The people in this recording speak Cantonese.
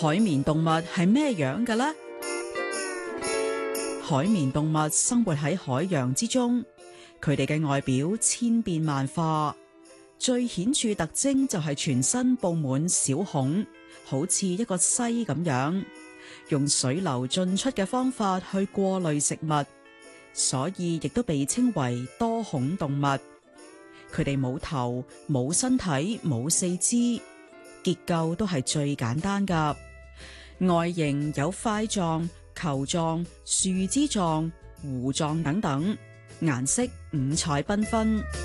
海綿動物係咩樣嘅呢？海綿動物生活喺海洋之中，佢哋嘅外表千變萬化，最顯著特徵就係全身佈滿小孔，好似一個篩咁樣，用水流進出嘅方法去過濾食物，所以亦都被稱為多孔動物。佢哋冇頭、冇身體、冇四肢，結構都係最簡單㗎。外形有塊狀、球狀、樹枝狀、弧狀等等，顏色五彩繽紛。